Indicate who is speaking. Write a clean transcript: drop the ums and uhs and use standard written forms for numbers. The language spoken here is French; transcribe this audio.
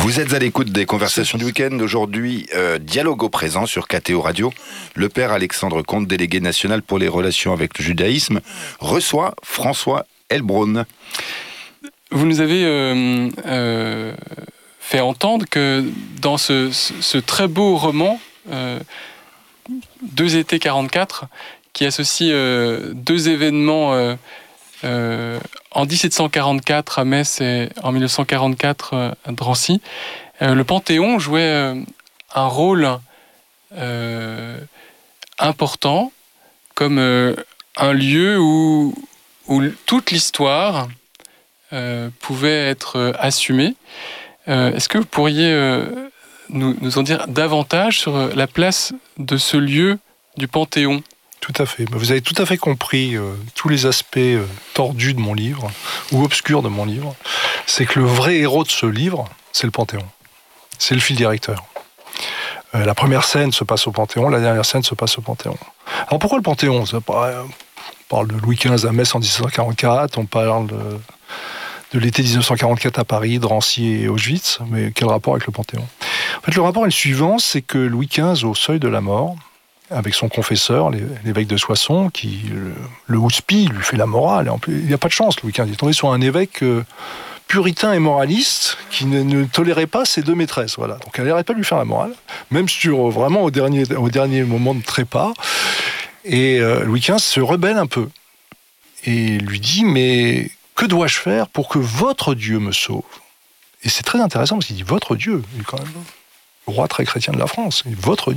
Speaker 1: Vous êtes à l'écoute des conversations du week-end. Aujourd'hui, dialogue au présent sur KTO Radio. Le père Alexandre Comte, délégué national pour les relations avec le judaïsme, reçoit François Heilbronn.
Speaker 2: Vous nous avez fait entendre que dans ce très beau roman, Deux étés 44, qui associe deux événements en 1744 à Metz et en 1944 à Drancy, le Panthéon jouait un rôle important comme un lieu où toute l'histoire pouvait être assumée. Est-ce que vous pourriez nous en dire davantage sur la place de ce lieu du Panthéon ?
Speaker 3: Tout à fait. Vous avez tout à fait compris tous les aspects tordus de mon livre, ou obscurs de mon livre. C'est que le vrai héros de ce livre, c'est le Panthéon. C'est le fil directeur. La première scène se passe au Panthéon, la dernière scène se passe au Panthéon. Alors pourquoi le Panthéon ? On parle de Louis XV à Metz en 1744, on parle de l'été 1944 à Paris, Drancy et Auschwitz, mais quel rapport avec le Panthéon ? En fait, le rapport est le suivant, c'est que Louis XV, au seuil de la mort, avec son confesseur, l'évêque de Soissons, qui le houspille, lui fait la morale. Et en plus, il n'y a pas de chance, Louis XV. Il est tombé sur un évêque puritain et moraliste qui ne tolérait pas ses deux maîtresses. Voilà. Donc elle n'arrête pas de lui faire la morale, même sur vraiment au dernier moment de trépas. Et Louis XV se rebelle un peu et lui dit « Mais que dois-je faire pour que votre Dieu me sauve ?» Et c'est très intéressant parce qu'il dit « Votre Dieu », il est quand même le roi très chrétien de la France, « Votre Dieu ».